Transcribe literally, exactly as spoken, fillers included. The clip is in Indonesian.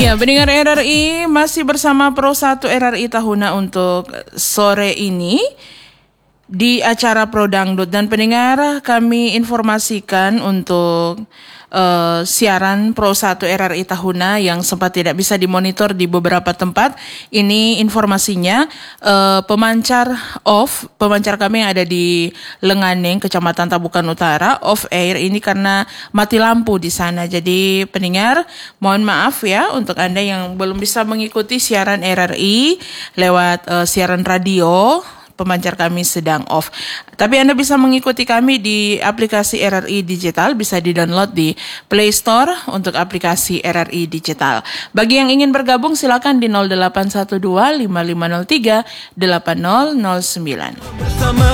Ya, pendengar R R I masih bersama Pro satu R R I Tahuna untuk sore ini di acara Pro Dangdut. Dan pendengar, kami informasikan untuk uh, siaran Pro satu R R I Tahuna yang sempat tidak bisa dimonitor di beberapa tempat. Ini informasinya, uh, pemancar off, pemancar kami yang ada di Lenganeng, Kecamatan Tabukan Utara, off air ini karena mati lampu di sana. Jadi pendengar, mohon maaf ya untuk Anda yang belum bisa mengikuti siaran R R I lewat uh, siaran radio. Pemancar kami sedang off. Tapi Anda bisa mengikuti kami di aplikasi R R I Digital, bisa di-download di Play Store untuk aplikasi R R I Digital. Bagi yang ingin bergabung silakan di nol delapan satu dua lima lima nol tiga delapan nol nol sembilan. Bersama